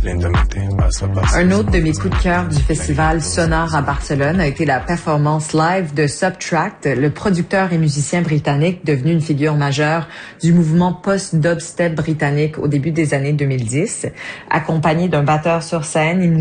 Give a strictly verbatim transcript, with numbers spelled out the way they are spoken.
Un autre de mes coups de cœur du festival Sonore à Barcelone a été la performance live de Subtract, le producteur et musicien britannique devenu une figure majeure du mouvement post-dubstep britannique au début des années deux mille dix. Accompagné d'un batteur sur scène, il